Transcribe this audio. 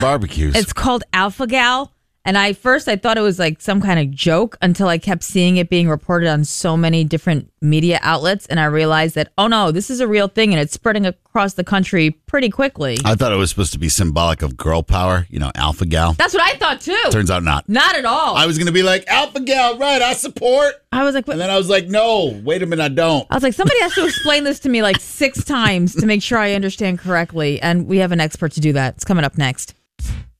barbecues. It's called Alpha Gal. And I thought it was like some kind of joke until I kept seeing it being reported on so many different media outlets. And I realized that, oh no, this is a real thing and it's spreading across the country pretty quickly. I thought it was supposed to be symbolic of girl power, alpha gal. That's what I thought too. Turns out not. Not at all. I was going to be like, alpha gal, right, I support. I was like, what? And then I was like, no, wait a minute, I don't. I was like, somebody has to explain this to me like 6 times to make sure I understand correctly. And we have an expert to do that. It's coming up next.